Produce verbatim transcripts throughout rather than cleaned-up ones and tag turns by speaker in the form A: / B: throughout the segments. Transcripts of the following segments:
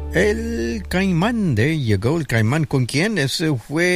A: El Caimán, there you go, el Caimán. ¿Con quién? Ese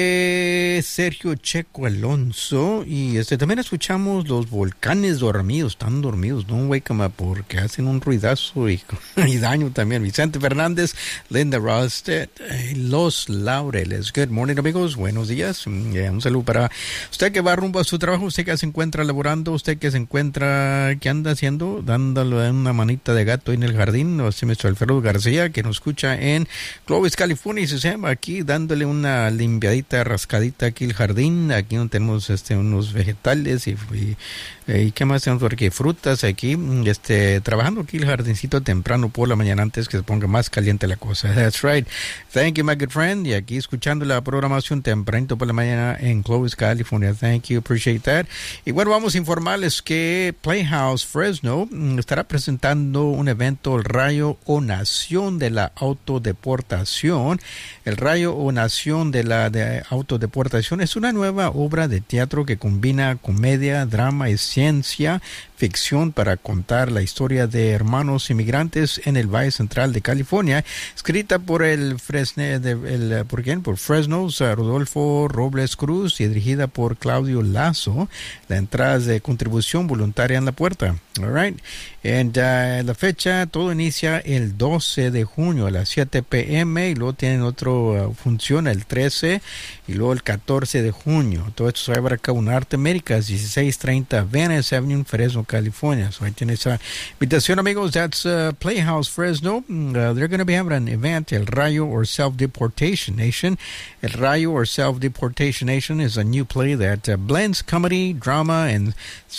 A: fue Sergio Checo Alonso. Y este también escuchamos Los Volcanes Dormidos. Están dormidos, no wake them up, porque hacen un ruidazo y, y daño también. Vicente Fernández, Linda Ronstadt, Los Laureles. Good morning, amigos. Buenos días. Yeah, un saludo para usted que va rumbo a su trabajo, usted que se encuentra laborando, usted que se encuentra, ¿qué anda haciendo? Dándole una manita de gato en el jardín. O así Mister Alfredo García, que nos escucha en Clovis, California, y se llama aquí dándole una limpiadita, rascadita aquí el jardín. Aquí donde tenemos este unos vegetales y, y, y qué más tenemos por aquí, frutas aquí, este trabajando aquí el jardincito temprano por la mañana antes que se ponga más caliente la cosa. That's right. Thank you, my good friend. Y aquí escuchando la programación tempranito por la mañana en Clovis, California. Thank you, appreciate that. Y bueno, vamos a informarles que Playhouse Fresno estará presentando un evento, el Rayo o Nación de la Autodeportación. El Rayo o Nación de la de Autodeportación es una nueva obra de teatro que combina comedia, drama y ciencia ficción para contar la historia de hermanos inmigrantes en el Valle Central de California, escrita por el Fresne, de, el, ¿por quién? Por Fresno, Rodolfo Robles Cruz, y dirigida por Claudio Lazo. La entrada es de contribución voluntaria en la puerta. All right. And, uh, la fecha, todo inicia el doce de junio a las siete p m y luego tienen otra uh, función el trece y luego el catorce de junio. Todo esto se va a llevar a cabo en Arte Américas, dieciséis treinta Venice Avenue, Fresno, California. So ahí tiene esa invitación, amigos. That's uh, Playhouse Fresno. Uh, they're going to be having an event, El Rayo or Self-Deportation Nation. El Rayo or Self-Deportation Nation is a new play that uh, blends comedy, drama, and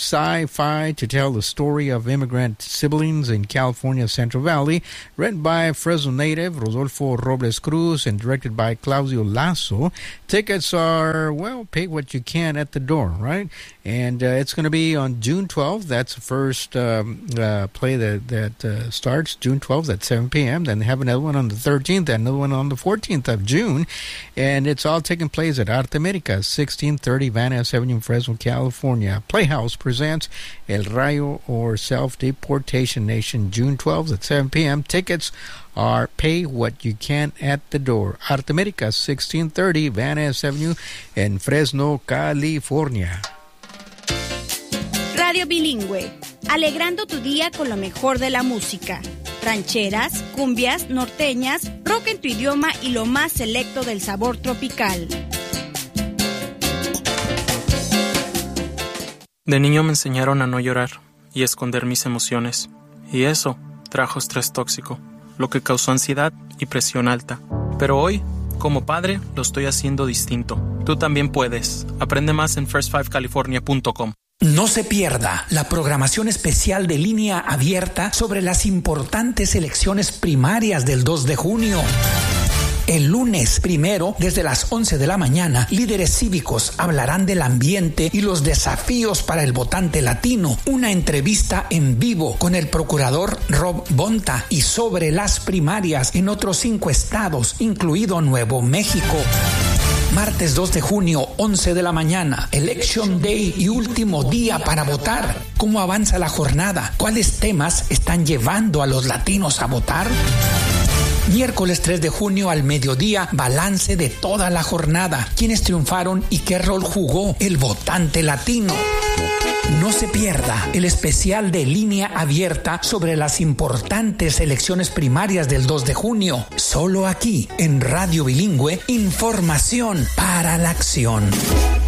A: sci-fi to tell the story of immigrant siblings in California's Central Valley, written by Fresno native Rodolfo Robles Cruz and directed by Claudio Lazo. Tickets are, well, pay what you can at the door, right? And uh, it's going to be on June twelfth. That's the first um, uh, play that, that uh, starts June twelfth at seven p m Then they have another one on the thirteenth and another one on the fourteenth of June. And it's all taking place at Arte Américas, sixteen thirty Van Ness Avenue, Fresno, California. Playhouse presents El Rayo or Self-Deportation Nation, June twelfth at seven p m Tickets are pay what you can at the door. Arte Américas, sixteen thirty Van Ness Avenue en Fresno, California.
B: Radio Bilingüe, alegrando tu día con lo mejor de la música. Rancheras, cumbias, norteñas, rock en tu idioma y lo más selecto del sabor tropical.
C: De niño me enseñaron a no llorar y esconder mis emociones. Y eso trajo estrés tóxico, lo que causó ansiedad y presión alta. Pero hoy, como padre, lo estoy haciendo distinto. Tú también puedes. Aprende más en first five california punto com.
D: No se pierda la programación especial de Línea Abierta sobre las importantes elecciones primarias del dos de junio. El lunes primero, desde las once de la mañana, líderes cívicos hablarán del ambiente y los desafíos para el votante latino. Una entrevista en vivo con el procurador Rob Bonta y sobre las primarias en otros cinco estados, incluido Nuevo México. Martes dos de junio, once de la mañana, Election Day y último día para votar. ¿Cómo avanza la jornada? ¿Cuáles temas están llevando a los latinos a votar? Miércoles tres de junio al mediodía, balance de toda la jornada. ¿Quiénes triunfaron y qué rol jugó el votante latino? No se pierda el especial de Línea Abierta sobre las importantes elecciones primarias del dos de junio. Solo aquí, en Radio Bilingüe, información para la acción.